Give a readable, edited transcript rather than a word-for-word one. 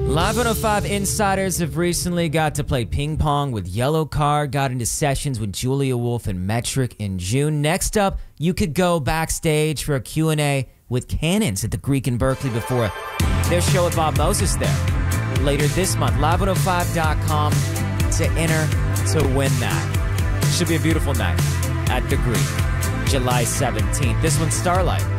Live 105 insiders have recently got to play ping pong with Yellow Card, got into sessions with Julia Wolf and Metric in June. Next up, you could go backstage for a Q&A with Cannons at the Greek in Berkeley before their show with Bob Moses there later this month. Live105.com to enter to win that. Should be a beautiful night at the Greek, July 17th. This one's Starlight.